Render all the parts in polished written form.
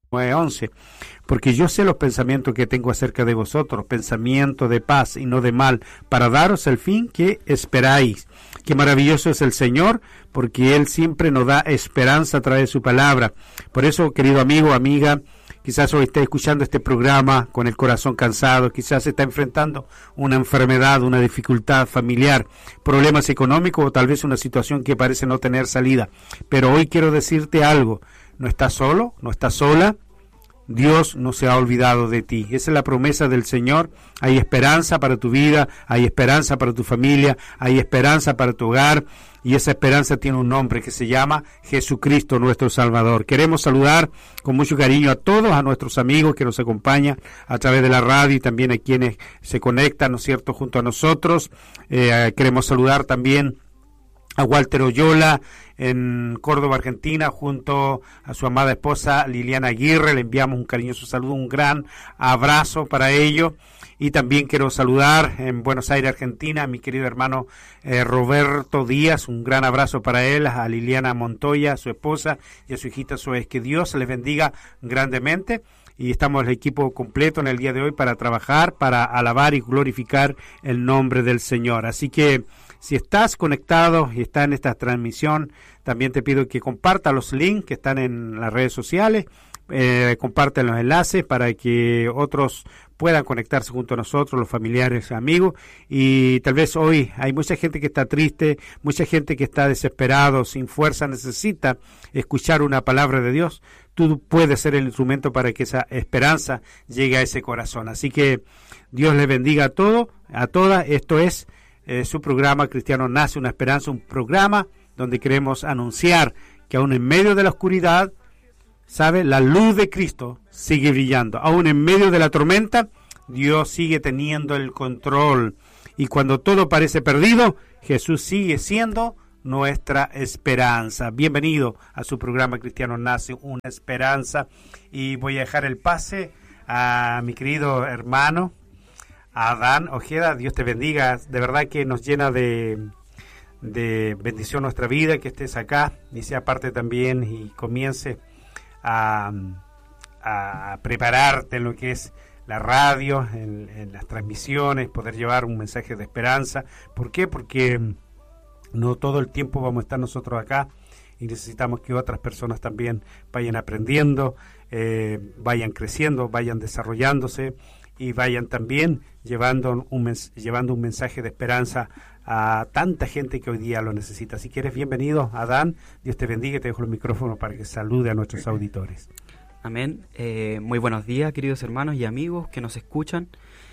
9:11, porque yo sé los pensamientos que tengo acerca de vosotros, pensamientos de paz y no de mal, para daros el fin que esperáis. Qué maravilloso es el Señor, porque Él siempre nos da esperanza a través de su palabra. Por eso, querido amigo, amiga, quizás hoy esté escuchando este programa con el corazón cansado, quizás está enfrentando una enfermedad, una dificultad familiar, problemas económicos o tal vez una situación que parece no tener salida. Pero hoy quiero decirte algo, no estás solo, no estás sola, Dios no se ha olvidado de ti. Esa es la promesa del Señor. Hay esperanza para tu vida, hay esperanza para tu familia, hay esperanza para tu hogar, y esa esperanza tiene un nombre que se llama Jesucristo nuestro Salvador. Queremos saludar con mucho cariño a todos, a nuestros amigos que nos acompañan a través de la radio y también a quienes se conectan, ¿no es cierto?, junto a nosotros. Queremos saludar también a Walter Oyola en Córdoba, Argentina, junto a su amada esposa Liliana Aguirre. Le enviamos un cariñoso saludo, un gran abrazo para ellos. Y también quiero saludar en Buenos Aires, Argentina, a mi querido hermano Roberto Díaz, un gran abrazo para él, a Liliana Montoya, su esposa, y a su hijita Zoe. Que Dios les bendiga grandemente. Y estamos el equipo completo en el día de hoy para trabajar, para alabar y glorificar el nombre del Señor. Así que si estás conectado y estás en esta transmisión, también te pido que compartas los links que están en las redes sociales, compartan los enlaces para que otros puedan conectarse junto a nosotros, los familiares, amigos. Y tal vez hoy hay mucha gente que está triste, mucha gente que está desesperado, sin fuerza, necesita escuchar una palabra de Dios. Tú puedes ser el instrumento para que esa esperanza llegue a ese corazón. Así que Dios les bendiga a todos, a todas. Esto es su programa Cristiano Nace una Esperanza, un programa donde queremos anunciar que aún en medio de la oscuridad, ¿sabe?, la luz de Cristo sigue brillando. Aún en medio de la tormenta, Dios sigue teniendo el control. Y cuando todo parece perdido, Jesús sigue siendo nuestra esperanza. Bienvenido a su programa Cristiano Nace una Esperanza. Y voy a dejar el pase a mi querido hermano Adán Ojeda. Dios te bendiga. De verdad que nos llena de bendición nuestra vida que estés acá y sea parte también y comience a prepararte en lo que es la radio, en las transmisiones, poder llevar un mensaje de esperanza. ¿Por qué? Porque no todo el tiempo vamos a estar nosotros acá y necesitamos que otras personas también vayan aprendiendo, vayan creciendo, vayan desarrollándose y vayan también llevando un mensaje de esperanza a tanta gente que hoy día lo necesita. Si quieres, bienvenido, Adán. Dios te bendiga y te dejo el micrófono para que salude a nuestros auditores. Amén. Muy buenos días, queridos hermanos y amigos que nos escuchan.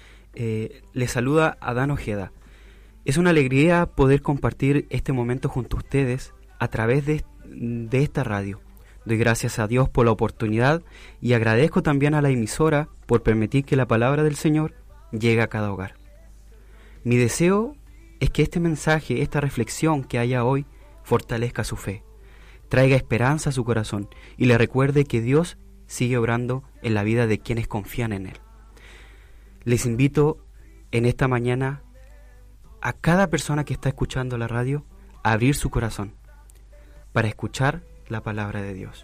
Les saluda Adán Ojeda. Es una alegría poder compartir este momento junto a ustedes a través de esta radio. Doy gracias a Dios por la oportunidad y agradezco también a la emisora por permitir que la palabra del Señor llegue a cada hogar. Mi deseo es que este mensaje, esta reflexión que haya hoy, fortalezca su fe, traiga esperanza a su corazón y le recuerde que Dios sigue obrando en la vida de quienes confían en Él. Les invito en esta mañana a cada persona que está escuchando la radio a abrir su corazón para escuchar la palabra de Dios.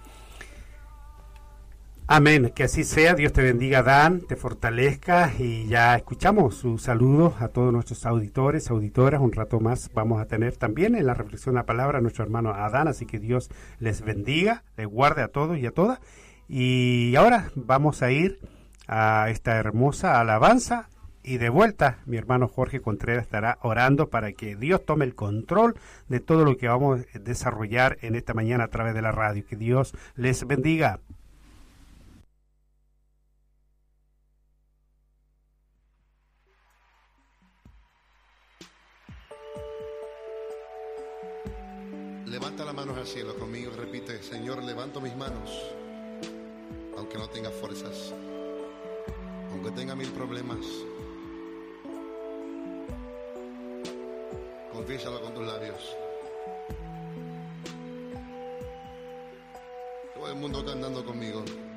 Amén, que así sea. Dios te bendiga, Dan, te fortalezca, y ya escuchamos sus saludos a todos nuestros auditores, auditoras. Un rato más vamos a tener también en la reflexión de la palabra a nuestro hermano Adán, así que Dios les bendiga, les guarde a todos y a todas. Y ahora vamos a ir a esta hermosa alabanza. Y de vuelta, mi hermano Jorge Contreras estará orando para que Dios tome el control de todo lo que vamos a desarrollar en esta mañana a través de la radio. Que Dios les bendiga. Levanta las manos al cielo conmigo y repite: Señor, levanto mis manos, aunque no tenga fuerzas, aunque tenga 1000 problemas. Confiésalo con tus labios. Todo el mundo cantando conmigo.